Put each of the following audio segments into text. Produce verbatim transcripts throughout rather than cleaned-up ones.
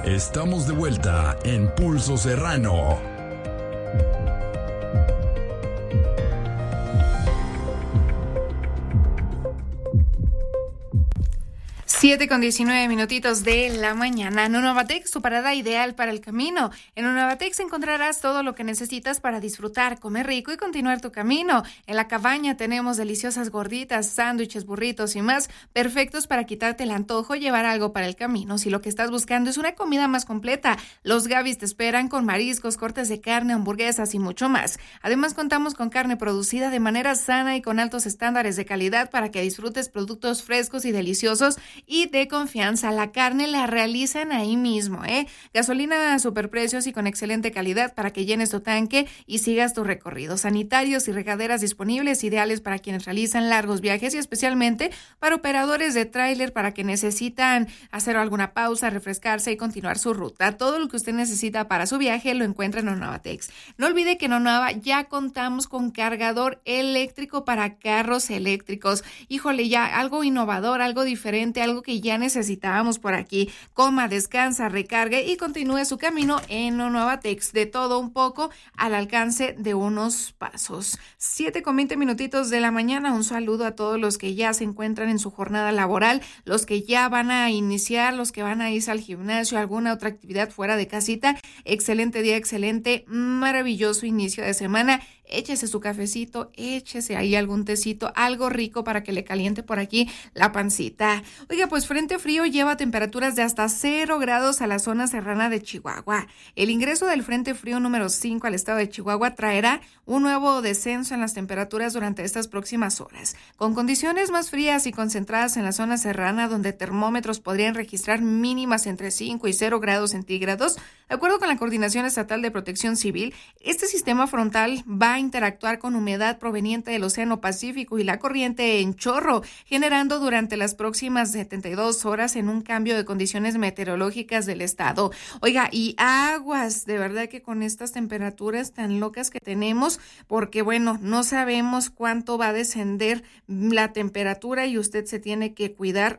Estamos de vuelta en Pulso Serrano. siete con diecinueve minutitos de la mañana. Nunovatex, tu parada ideal para el camino. En Nunovatex encontrarás todo lo que necesitas para disfrutar, comer rico y continuar tu camino. En la cabaña tenemos deliciosas gorditas, sándwiches, burritos y más, perfectos para quitarte el antojo y llevar algo para el camino. Si lo que estás buscando es una comida más completa, los Gavis te esperan con mariscos, cortes de carne, hamburguesas y mucho más. Además, contamos con carne producida de manera sana y con altos estándares de calidad para que disfrutes productos frescos y deliciosos y de confianza. La carne la realizan ahí mismo, ¿eh? Gasolina a superprecios y con excelente calidad para que llenes tu tanque y sigas tu recorrido. Sanitarios y regaderas disponibles, ideales para quienes realizan largos viajes y especialmente para operadores de tráiler para que necesitan hacer alguna pausa, refrescarse y continuar su ruta. Todo lo que usted necesita para su viaje lo encuentra en Nunovatex. No olvide que en Nueva ya contamos con cargador eléctrico para carros eléctricos. Híjole, ya algo innovador, algo diferente, algo que ya necesitábamos por aquí. Coma, descansa, recargue y continúe su camino en Nunovatex. De todo un poco al alcance de unos pasos. siete con veinte minutitos de la mañana. Un saludo a todos los que ya se encuentran en su jornada laboral, los que ya van a iniciar, los que van a irse al gimnasio, alguna otra actividad fuera de casita. Excelente día, excelente, maravilloso inicio de semana. Échese su cafecito, échese ahí algún tecito, algo rico para que le caliente por aquí la pancita. Oiga, pues Frente Frío lleva temperaturas de hasta cero grados a la zona serrana de Chihuahua. El ingreso del Frente Frío número cinco al estado de Chihuahua traerá un nuevo descenso en las temperaturas durante estas próximas horas, con condiciones más frías y concentradas en la zona serrana, donde termómetros podrían registrar mínimas entre cinco y cero grados centígrados. De acuerdo con la Coordinación Estatal de Protección Civil, este sistema frontal va a interactuar con humedad proveniente del Océano Pacífico y la corriente en chorro, generando durante las próximas setenta y dos horas en un cambio de condiciones meteorológicas del estado. Oiga, y aguas, de verdad que con estas temperaturas tan locas que tenemos, porque bueno, no sabemos cuánto va a descender la temperatura y usted se tiene que cuidar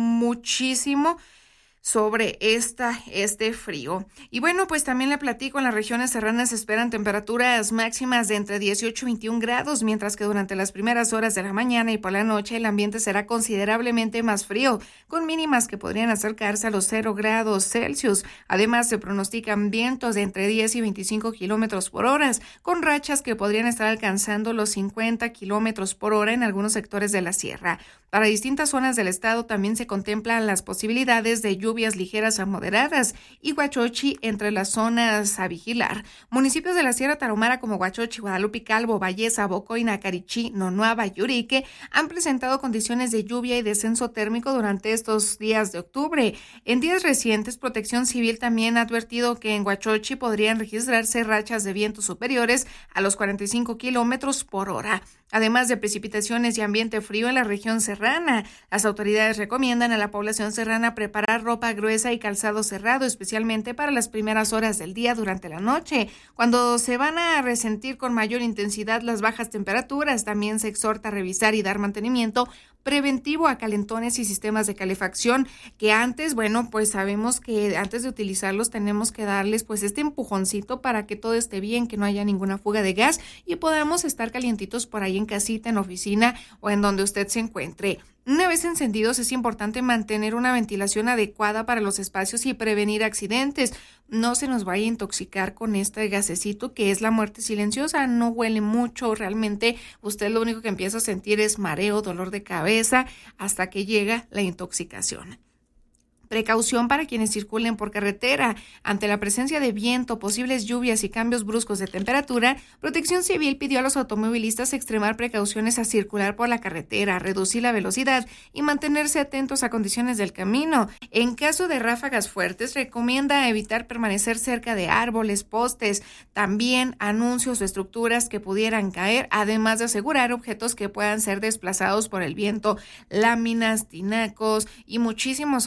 muchísimo sobre esta, este frío. Y bueno, pues también le platico, en las regiones serranas se esperan temperaturas máximas de entre dieciocho y veintiún grados, mientras que durante las primeras horas de la mañana y por la noche el ambiente será considerablemente más frío, con mínimas que podrían acercarse a los cero grados Celsius. Además, se pronostican vientos de entre diez y veinticinco kilómetros por hora, con rachas que podrían estar alcanzando los cincuenta kilómetros por hora en algunos sectores de la sierra. Para distintas zonas del estado también se contemplan las posibilidades de lluvias ligeras a moderadas y Huachochi entre las zonas a vigilar. Municipios de la Sierra Tarahumara como Huachochi, Guadalupe Calvo, Valleza, Bocoina, Carichí, Nonuava y Urique han presentado condiciones de lluvia y descenso térmico durante estos días de octubre. En días recientes, Protección Civil también ha advertido que en Huachochi podrían registrarse rachas de vientos superiores a los cuarenta y cinco kilómetros por hora. Además de precipitaciones y ambiente frío en la región serrana, las autoridades recomiendan a la población serrana preparar ropa gruesa y calzado cerrado, especialmente para las primeras horas del día durante la noche, cuando se van a resentir con mayor intensidad las bajas temperaturas. También se exhorta a revisar y dar mantenimiento preventivo a calentones y sistemas de calefacción, que antes, bueno, pues sabemos que antes de utilizarlos tenemos que darles pues este empujoncito para que todo esté bien, que no haya ninguna fuga de gas y podamos estar calientitos por ahí en casita, en oficina o en donde usted se encuentre. Una vez encendidos, es importante mantener una ventilación adecuada para los espacios y prevenir accidentes. No se nos vaya a intoxicar con este gasecito que es la muerte silenciosa. No huele mucho, realmente usted lo único que empieza a sentir es mareo, dolor de cabeza, hasta que llega la intoxicación. Precaución para quienes circulen por carretera. Ante la presencia de viento, posibles lluvias y cambios bruscos de temperatura, Protección Civil pidió a los automovilistas extremar precauciones a circular por la carretera, reducir la velocidad y mantenerse atentos a condiciones del camino. En caso de ráfagas fuertes, recomienda evitar permanecer cerca de árboles, postes, también anuncios o estructuras que pudieran caer, además de asegurar objetos que puedan ser desplazados por el viento, láminas, tinacos y muchísimos otros objetos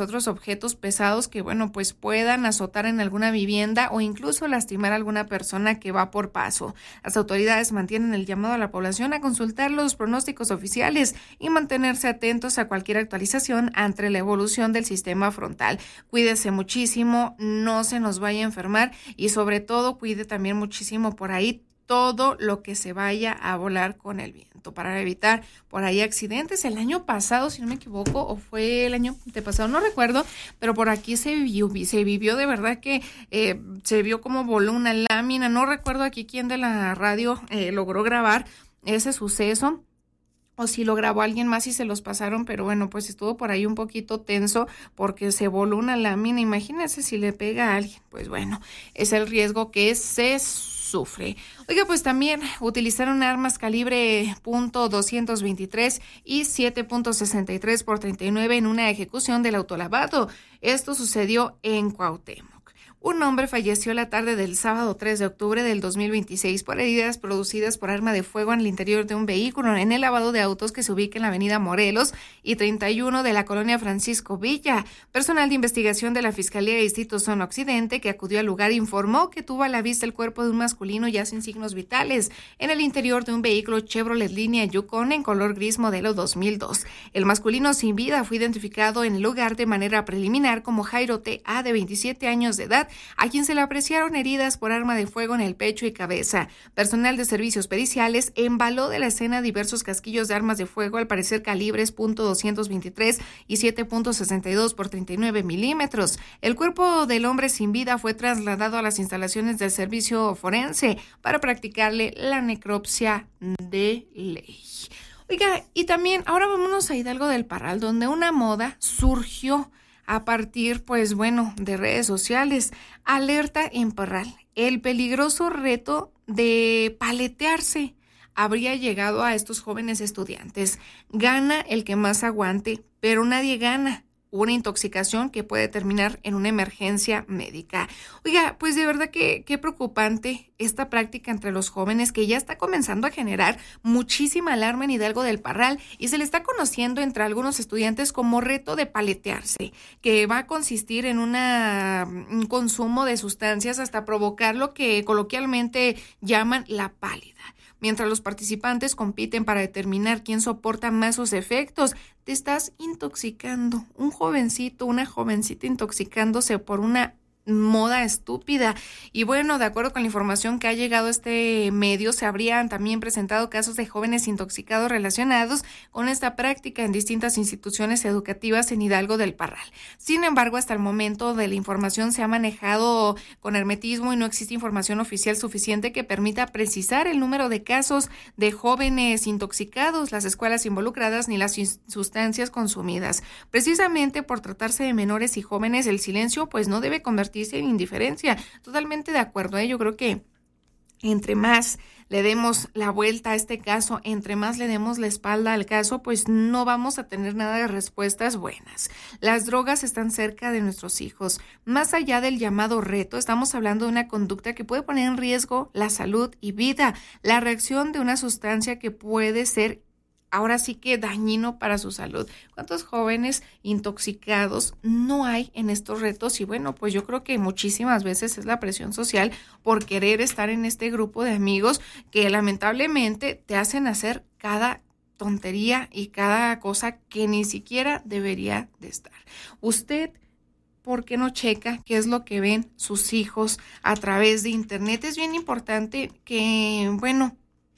objetos pesados que, bueno, pues puedan azotar en alguna vivienda o incluso lastimar a alguna persona que va por paso. Las autoridades mantienen el llamado a la población a consultar los pronósticos oficiales y mantenerse atentos a cualquier actualización ante la evolución del sistema frontal. Cuídese muchísimo, no se nos vaya a enfermar y sobre todo cuide también muchísimo por ahí todo lo que se vaya a volar con el viento para evitar por ahí accidentes. El año pasado, si no me equivoco, o fue el año pasado, no recuerdo, pero por aquí se vivió, se vivió de verdad que eh, se vio como voló una lámina. No recuerdo aquí quién de la radio eh, logró grabar ese suceso, o si lo grabó alguien más y se los pasaron, pero bueno, pues estuvo por ahí un poquito tenso porque se voló una lámina. Imagínense si le pega a alguien, pues bueno, es el riesgo que se sufre. Oiga, pues también utilizaron armas calibre punto doscientos veintitrés y siete punto sesenta y tres por treinta y nueve en una ejecución del autolavado. Esto sucedió en Cuauhtémoc. Un hombre falleció la tarde del sábado tres de octubre del dos mil veintiséis por heridas producidas por arma de fuego en el interior de un vehículo en el lavado de autos que se ubica en la avenida Morelos y treinta y uno de la colonia Francisco Villa. Personal de investigación de la Fiscalía de Distrito Zona Occidente que acudió al lugar informó que tuvo a la vista el cuerpo de un masculino ya sin signos vitales en el interior de un vehículo Chevrolet línea Yukon en color gris modelo dos mil dos. El masculino sin vida fue identificado en el lugar de manera preliminar como Jairo T A de veintisiete años de edad, a quien se le apreciaron heridas por arma de fuego en el pecho y cabeza. Personal de servicios periciales embaló de la escena diversos casquillos de armas de fuego, al parecer calibres punto doscientos veintitrés y siete punto sesenta y dos por treinta y nueve milímetros. El cuerpo del hombre sin vida fue trasladado a las instalaciones del servicio forense para practicarle la necropsia de ley. Oiga, y también ahora vámonos a Hidalgo del Parral, donde una moda surgió a partir, pues bueno, de redes sociales. Alerta en Parral. El peligroso reto de paletearse habría llegado a estos jóvenes estudiantes. Gana el que más aguante, pero nadie gana. Una intoxicación que puede terminar en una emergencia médica. Oiga, pues de verdad que qué preocupante esta práctica entre los jóvenes que ya está comenzando a generar muchísima alarma en Hidalgo del Parral y se le está conociendo entre algunos estudiantes como reto de paletearse, que va a consistir en una, un consumo de sustancias hasta provocar lo que coloquialmente llaman la pálida. Mientras los participantes compiten para determinar quién soporta más sus efectos, te estás intoxicando. Un jovencito, una jovencita intoxicándose por una moda estúpida. Y bueno, de acuerdo con la información que ha llegado a este medio, se habrían también presentado casos de jóvenes intoxicados relacionados con esta práctica en distintas instituciones educativas en Hidalgo del Parral. Sin embargo, hasta el momento de la información se ha manejado con hermetismo y no existe información oficial suficiente que permita precisar el número de casos de jóvenes intoxicados, las escuelas involucradas ni las sustancias consumidas. Precisamente por tratarse de menores y jóvenes, el silencio pues no debe convertirse en indiferencia. Totalmente de acuerdo, ¿eh? Yo creo que entre más le demos la vuelta a este caso, entre más le demos la espalda al caso, pues no vamos a tener nada de respuestas buenas. Las drogas están cerca de nuestros hijos. Más allá del llamado reto, estamos hablando de una conducta que puede poner en riesgo la salud y vida, la reacción de una sustancia que puede ser ahora sí que dañino para su salud. ¿Cuántos jóvenes intoxicados no hay en estos retos? Y bueno, pues yo creo que muchísimas veces es la presión social por querer estar en este grupo de amigos que lamentablemente te hacen hacer cada tontería y cada cosa que ni siquiera debería de estar. Usted, ¿por qué no checa qué es lo que ven sus hijos a través de internet? Es bien importante que, bueno,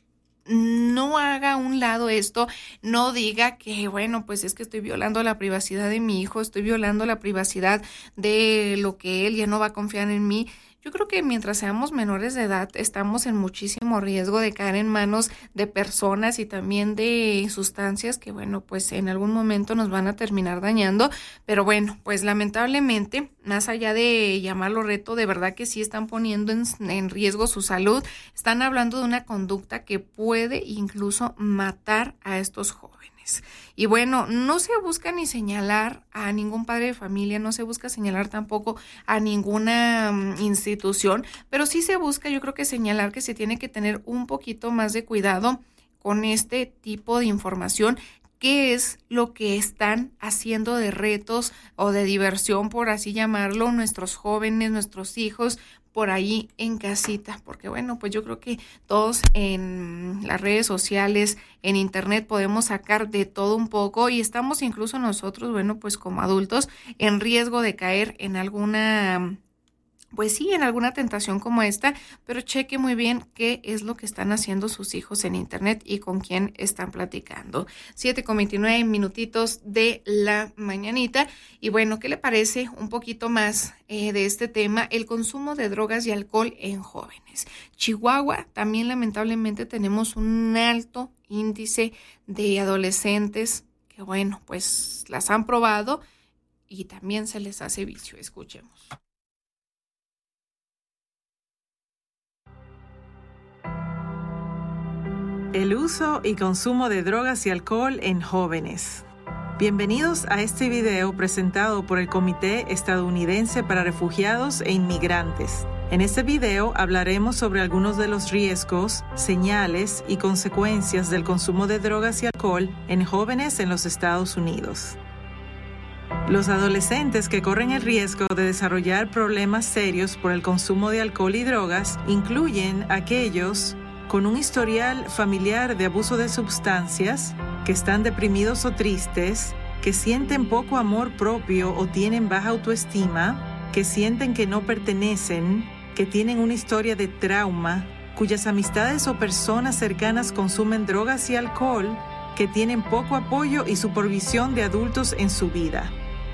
no haga a un lado esto, no diga que, bueno, pues es que estoy violando la privacidad de mi hijo, estoy violando la privacidad de lo que él ya no va a confiar en mí. Yo creo que mientras seamos menores de edad estamos en muchísimo riesgo de caer en manos de personas y también de sustancias que, bueno, pues en algún momento nos van a terminar dañando. Pero bueno, pues lamentablemente, más allá de llamarlo reto, de verdad que sí están poniendo en, en riesgo su salud. Están hablando de una conducta que puede incluso matar a estos jóvenes. Y bueno, no se busca ni señalar a ningún padre de familia, no se busca señalar tampoco a ninguna um, institución, pero sí se busca, yo creo que señalar que se tiene que tener un poquito más de cuidado con este tipo de información qué es lo que están haciendo de retos o de diversión, por así llamarlo, nuestros jóvenes, nuestros hijos, por ahí en casita, porque bueno, pues yo creo que todos en las redes sociales, en internet podemos sacar de todo un poco y estamos incluso nosotros, bueno, pues como adultos en riesgo de caer en alguna, pues sí, en alguna tentación como esta, pero cheque muy bien qué es lo que están haciendo sus hijos en internet y con quién están platicando. siete con veintinueve minutitos de la mañanita. Y bueno, ¿qué le parece un poquito más eh, de este tema? El consumo de drogas y alcohol en jóvenes. Chihuahua, también lamentablemente tenemos un alto índice de adolescentes que bueno, pues las han probado y también se les hace vicio. Escuchemos. El uso y consumo de drogas y alcohol en jóvenes. Bienvenidos a este video presentado por el Comité Estadounidense para Refugiados e Inmigrantes. En este video hablaremos sobre algunos de los riesgos, señales y consecuencias del consumo de drogas y alcohol en jóvenes en los Estados Unidos. Los adolescentes que corren el riesgo de desarrollar problemas serios por el consumo de alcohol y drogas incluyen aquellos con un historial familiar de abuso de sustancias, que están deprimidos o tristes, que sienten poco amor propio o tienen baja autoestima, que sienten que no pertenecen, que tienen una historia de trauma, cuyas amistades o personas cercanas consumen drogas y alcohol, que tienen poco apoyo y supervisión de adultos en su vida.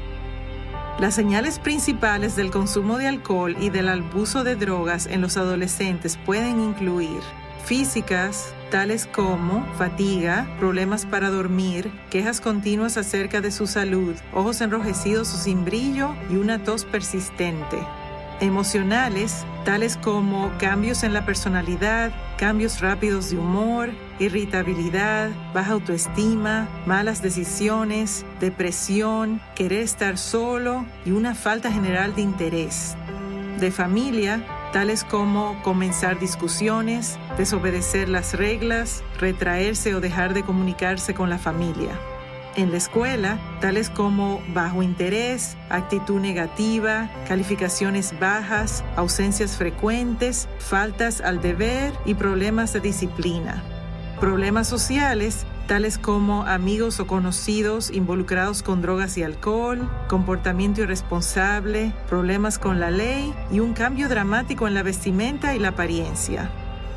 Las señales principales del consumo de alcohol y del abuso de drogas en los adolescentes pueden incluir físicas, tales como fatiga, problemas para dormir, quejas continuas acerca de su salud, ojos enrojecidos o sin brillo y una tos persistente. Emocionales, tales como cambios en la personalidad, cambios rápidos de humor, irritabilidad, baja autoestima, malas decisiones, depresión, querer estar solo y una falta general de interés. De familia, tales como comenzar discusiones, desobedecer las reglas, retraerse o dejar de comunicarse con la familia. En la escuela, tales como bajo interés, actitud negativa, calificaciones bajas, ausencias frecuentes, faltas al deber y problemas de disciplina. Problemas sociales, tales como amigos o conocidos involucrados con drogas y alcohol, comportamiento irresponsable, problemas con la ley y un cambio dramático en la vestimenta y la apariencia.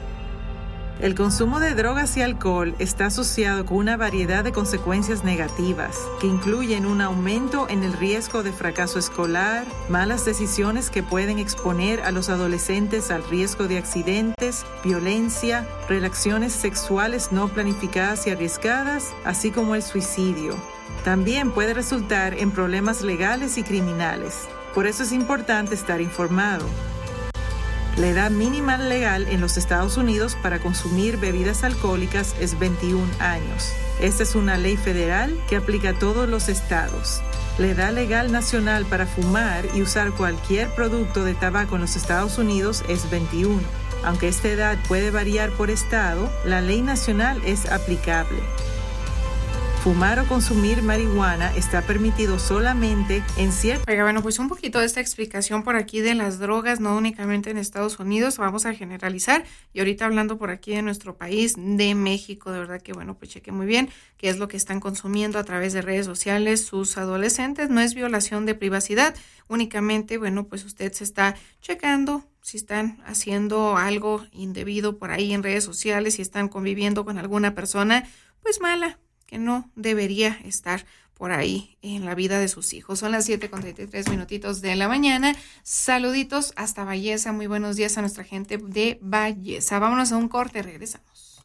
El consumo de drogas y alcohol está asociado con una variedad de consecuencias negativas, que incluyen un aumento en el riesgo de fracaso escolar, malas decisiones que pueden exponer a los adolescentes al riesgo de accidentes, violencia, relaciones sexuales no planificadas y arriesgadas, así como el suicidio. También puede resultar en problemas legales y criminales. Por eso es importante estar informado. La edad mínima legal en los Estados Unidos para consumir bebidas alcohólicas es veintiún años. Esta es una ley federal que aplica a todos los estados. La edad legal nacional para fumar y usar cualquier producto de tabaco en los Estados Unidos es veintiuno. Aunque esta edad puede variar por estado, la ley nacional es aplicable. Fumar o consumir marihuana está permitido solamente en ciertos... Oiga, bueno, pues un poquito de esta explicación por aquí de las drogas, no únicamente en Estados Unidos, vamos a generalizar. Y ahorita hablando por aquí de nuestro país, de México, de verdad que, bueno, pues cheque muy bien qué es lo que están consumiendo a través de redes sociales sus adolescentes. No es violación de privacidad, únicamente, bueno, pues usted se está checando si están haciendo algo indebido por ahí en redes sociales, si están conviviendo con alguna persona, pues mala, que no debería estar por ahí en la vida de sus hijos. Son las siete con treinta y tres minutitos de la mañana. Saluditos hasta Valleza. Muy buenos días a nuestra gente de Valleza. Vámonos a un corte, regresamos.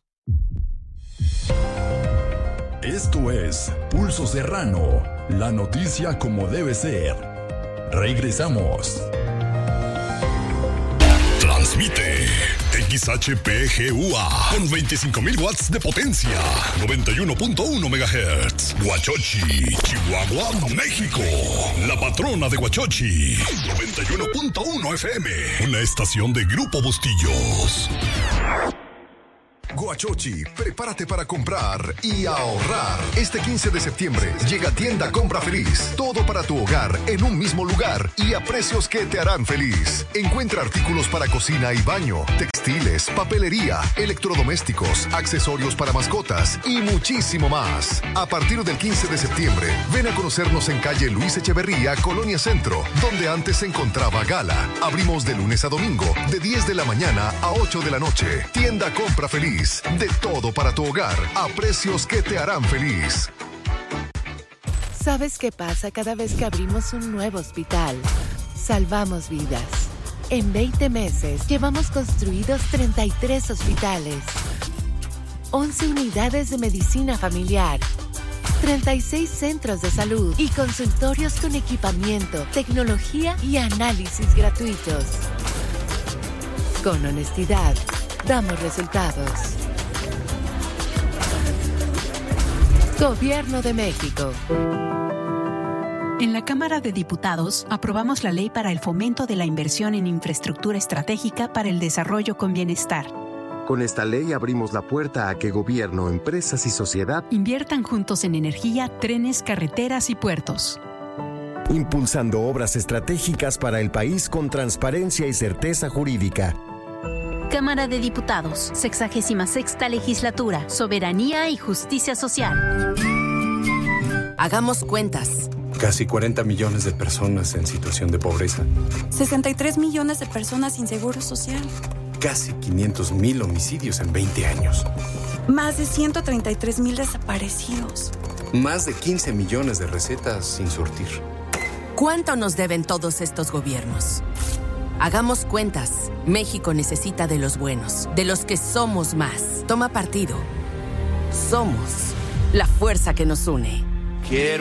Esto es Pulso Serrano, la noticia como debe ser. Regresamos. Transmite X H P G U A con veinticinco mil watts de potencia, noventa y uno punto uno megahertz. Huachochi, Chihuahua, México. La patrona de Huachochi, noventa y uno punto uno F M. Una estación de Grupo Bustillos. Huachochi, prepárate para comprar y ahorrar. Este quince de septiembre llega Tienda Compra Feliz. Todo para tu hogar en un mismo lugar y a precios que te harán feliz. Encuentra artículos para cocina y baño, textiles, papelería, electrodomésticos, accesorios para mascotas y muchísimo más. A partir del quince de septiembre, ven a conocernos en calle Luis Echeverría, Colonia Centro, donde antes se encontraba Gala. Abrimos de lunes a domingo, de diez de la mañana a ocho de la noche. Tienda Compra Feliz. De todo para tu hogar, a precios que te harán feliz. ¿Sabes qué pasa cada vez que abrimos un nuevo hospital? Salvamos vidas. En veinte meses, llevamos construidos treinta y tres hospitales, once unidades de medicina familiar, treinta y seis centros de salud y consultorios con equipamiento, tecnología y análisis gratuitos. Con honestidad, damos resultados. Gobierno de México. En la Cámara de Diputados aprobamos la ley para el fomento de la inversión en infraestructura estratégica para el desarrollo con bienestar. Con esta ley abrimos la puerta a que gobierno, empresas y sociedad inviertan juntos en energía, trenes, carreteras y puertos. Impulsando obras estratégicas para el país con transparencia y certeza jurídica. Cámara de Diputados, sexagésima sexta legislatura, soberanía y justicia social. Hagamos cuentas. Casi cuarenta millones de personas en situación de pobreza. sesenta y tres millones de personas sin seguro social. Casi quinientos mil homicidios en veinte años. Más de ciento treinta y tres mil desaparecidos. Más de quince millones de recetas sin surtir. ¿Cuánto nos deben todos estos gobiernos? Hagamos cuentas. México necesita de los buenos, de los que somos más. Toma partido. Somos la fuerza que nos une. Quiero